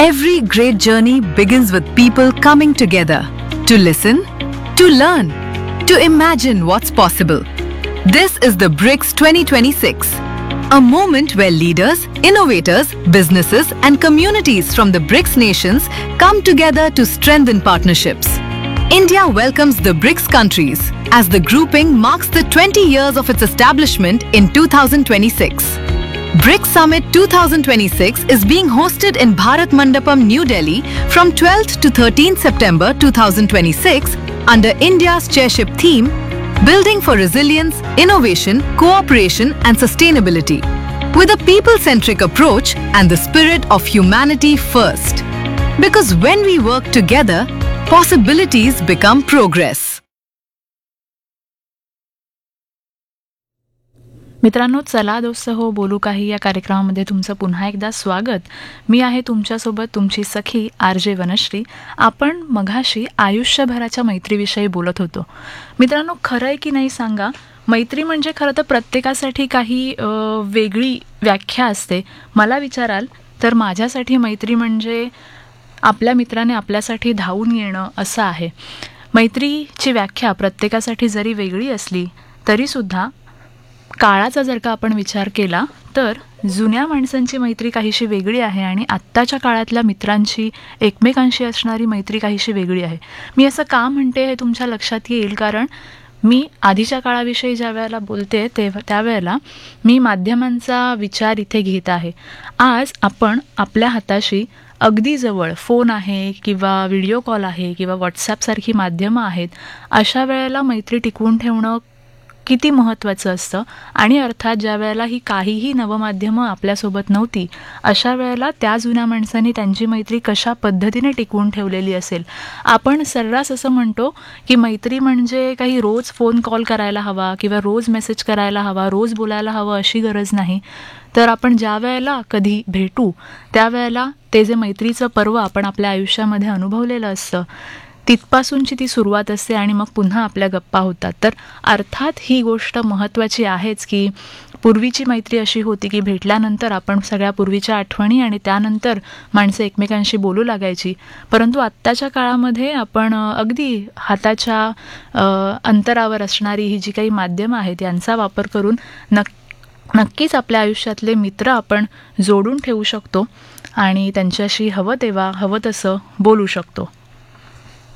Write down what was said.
Every great journey begins with people coming together to listen, to learn, to imagine what's possible. This is the BRICS 2026, a moment where leaders, innovators, businesses, and communities from the BRICS nations come together to strengthen partnerships. India welcomes the BRICS countries as the grouping marks the 20 years of its establishment in 2026. BRICS Summit 2026 is being hosted in Bharat Mandapam, New Delhi from 12th to 13th September 2026 under India's chairship theme, Building for Resilience, Innovation, Cooperation and Sustainability, with a people-centric approach and the spirit of humanity first. Because when we work together, possibilities become progress. मित्रांनो, चला दोस्त हो बोलू काही या कार्यक्रमामध्ये तुमचं पुन्हा एकदा स्वागत. मी आहे तुमच्यासोबत तुमची सखी RJ वनश्री. आपण मघाशी आयुष्यभराच्या मैत्रीविषयी बोलत होतो. मित्रांनो, खरं आहे की नाही सांगा, मैत्री म्हणजे खरं तर प्रत्येकासाठी काही वेगळी व्याख्या असते. मला विचाराल तर माझ्यासाठी मैत्री म्हणजे आपल्या मित्राने आपल्यासाठी धावून येणं असं आहे. मैत्रीची व्याख्या प्रत्येकासाठी जरी वेगळी असली तरीसुद्धा काळाचा जर का आपण विचार केला तर जुन्या माणसांची मैत्री काहीशी वेगळी आहे आणि आत्ताच्या काळातल्या मित्रांची एकमेकांशी असणारी मैत्री काहीशी वेगळी आहे. मी असं का म्हणते हे तुमच्या लक्षात येईल, कारण मी आधीच्या काळाविषयी ज्या वेळेला बोलते त्यावेळेला मी माध्यमांचा विचार इथे घेत आहे. आज आपण आपल्या हाताशी अगदी जवळ फोन आहे किंवा व्हिडिओ कॉल आहे किंवा व्हॉट्सॲपसारखी माध्यमं आहेत. अशा वेळेला मैत्री टिकवून ठेवणं किती महत्त्वाचं असतं. आणि अर्थात ज्या वेळेला ही काहीही नवमाध्यमं आपल्यासोबत नव्हती अशा वेळेला त्या जुन्या माणसांनी त्यांची मैत्री कशा पद्धतीने टिकवून ठेवलेली असेल. आपण सर्रास असं म्हणतो की मैत्री म्हणजे काही रोज फोन कॉल करायला हवा किंवा रोज मेसेज करायला हवा, रोज बोलायला हवं अशी गरज नाही. तर आपण ज्या वेळेला कधी भेटू त्यावेळेला ते जे मैत्रीचं पर्व आपण आपल्या आयुष्यामध्ये अनुभवलेलं असतं तिथपासूनची ती सुरुवात असते आणि मग पुन्हा आपल्या गप्पा होतात. तर अर्थात ही गोष्ट महत्त्वाची आहेच की पूर्वीची मैत्री अशी होती की भेटल्यानंतर आपण सगळ्या पूर्वीच्या आठवणी आणि त्यानंतर माणसं एकमेकांशी बोलू लागायची. परंतु आत्ताच्या काळामध्ये आपण अगदी हाताच्या अंतरावर असणारी ही जी काही माध्यमं आहेत यांचा वापर करून नक्कीच आपल्या आयुष्यातले मित्र आपण जोडून ठेवू शकतो आणि त्यांच्याशी हवं तेव्हा हवं तसं बोलू शकतो.